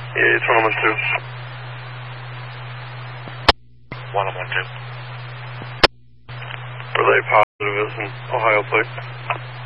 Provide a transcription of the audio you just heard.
Yeah, it's 112. 112. Relay positive is an Ohio plate.